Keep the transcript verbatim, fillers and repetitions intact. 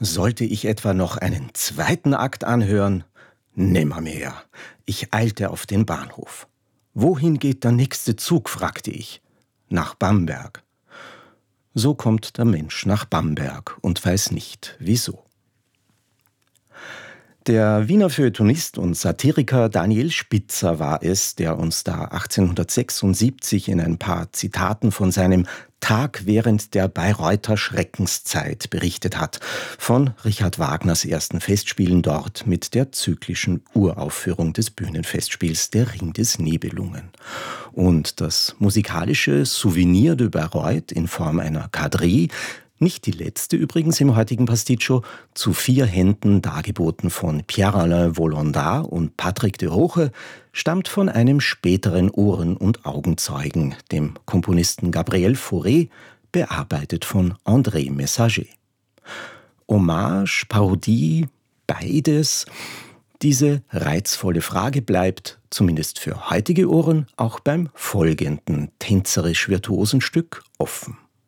Sollte ich etwa noch einen zweiten Akt anhören? Nimmermehr. Ich eilte auf den Bahnhof. Wohin geht der nächste Zug, fragte ich. Nach Bamberg. So kommt der Mensch nach Bamberg und weiß nicht, wieso. Der Wiener Feuilletonist und Satiriker Daniel Spitzer war es, der uns da achtzehnhundertsechsundsiebzig in ein paar Zitaten von seinem Tag während der Bayreuther Schreckenszeit berichtet hat, von Richard Wagners ersten Festspielen dort mit der zyklischen Uraufführung des Bühnenfestspiels Der Ring des Nibelungen. Und das musikalische Souvenir de Bayreuth in Form einer Quadrille, nicht die letzte übrigens im heutigen Pasticcio, zu vier Händen dargeboten von Pierre-Alain Volondar und Patrick de Roche, stammt von einem späteren Ohren- und Augenzeugen, dem Komponisten Gabriel Fauré, bearbeitet von André Messager. Hommage, Parodie, beides? Diese reizvolle Frage bleibt, zumindest für heutige Ohren, auch beim folgenden tänzerisch virtuosen Stück offen.